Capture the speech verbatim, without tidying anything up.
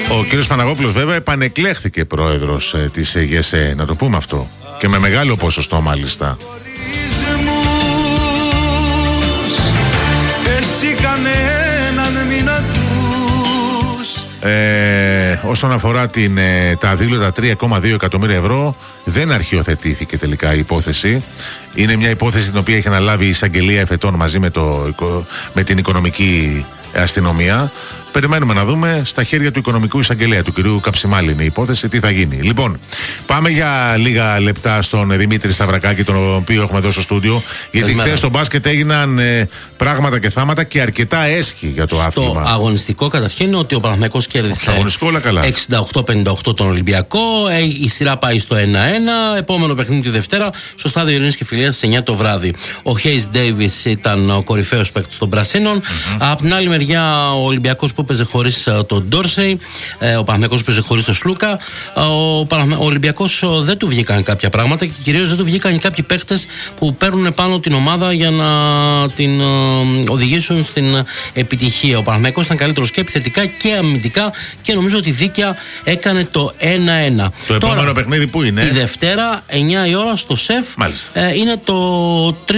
Ο κύριος Παναγόπουλος βέβαια επανεκλέχθηκε πρόεδρος ε, της ΓΕΣΕ, να το πούμε αυτό. Και με μεγάλο ποσοστό μάλιστα. Ε, όσον αφορά την, ε, τα αδήλωτα τρία κόμμα δύο εκατομμύρια ευρώ, δεν αρχιοθετήθηκε τελικά η υπόθεση. Είναι μια υπόθεση την οποία έχει αναλάβει η εισαγγελία εφετών μαζί με, το, με την οικονομική αστυνομία. Περιμένουμε να δούμε στα χέρια του οικονομικού εισαγγελέα, του κυρίου Καψιμάλη, είναι η υπόθεση, τι θα γίνει. Λοιπόν, πάμε για λίγα λεπτά στον Δημήτρη Σταυρακάκη, τον οποίο έχουμε εδώ στο στούντιο. Γιατί χθες στο μπάσκετ έγιναν ε, πράγματα και θάματα και αρκετά έσχη για το στο άθλημα. Στο αγωνιστικό καταρχήν ότι ο Παναθηναϊκός κέρδισε εξήντα οκτώ πενήντα οκτώ τον Ολυμπιακό. Ε, η σειρά πάει στο ένα ένα. Επόμενο παιχνίδι τη Δευτέρα στο στάδιο Ειρήνης και Φιλίας στις εννιά το βράδυ. Ο Hayes Davis ήταν ο κορυφαίος παίκτης των Πρασίνων. Mm-hmm. Από την άλλη μεριά ο Ολυμπιακός που έπαιζε χωρίς uh, τον Ντόρσεϊ, uh, ο Παναθηναϊκός παίζε χωρίς τον Σλούκα. Uh, ο, Παναθ... ο Ολυμπιακός uh, δεν του βγήκαν κάποια πράγματα και κυρίως δεν του βγήκαν κάποιοι παίκτες που παίρνουν πάνω την ομάδα για να την uh, οδηγήσουν στην uh, επιτυχία. Ο Παναθηναϊκός ήταν καλύτερος και επιθετικά και αμυντικά και νομίζω ότι δίκαια έκανε το ένα ένα. Το Τώρα, επόμενο παιχνίδι που είναι? Τη Δευτέρα, εννιά η ώρα στο ΣΕΦ. Μάλιστα. Uh, είναι το